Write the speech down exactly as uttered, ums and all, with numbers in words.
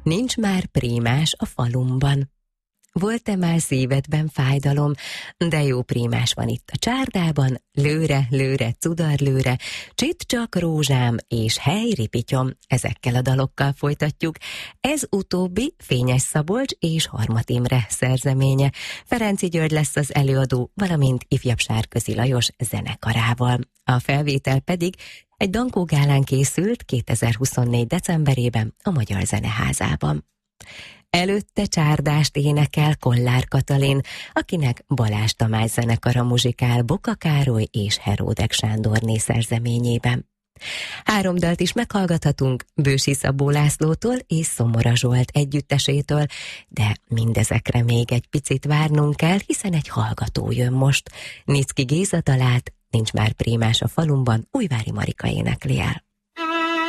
Nincs már prímás a falumban. Volt-e már szívedben fájdalom, de jó prímás van itt a csárdában, lőre, lőre, cudarlőre, csit csak rózsám és helyripityom, ezekkel a dalokkal folytatjuk. Ez utóbbi Fényes Szabolcs és Harmat Imre szerzeménye. Ferenczy György lesz az előadó, valamint ifjabb Sárközi Lajos zenekarával. A felvétel pedig egy Dankó gálán készült kétezer-huszonnégy decemberében a Magyar Zeneházában. Előtte csárdást énekel Kollár Katalin, akinek Balázs Tamás zenekara muzsikál Boka Károly és Heródek Sándorné szerzeményében. Három dalt is meghallgathatunk Bősi Szabó Lászlótól és Szomora Zsolt együttesétől, de mindezekre még egy picit várnunk kell, hiszen egy hallgató jön most. Nicki Géza dalát, Nincs már prímás a falumban, Újvári Marika énekli el.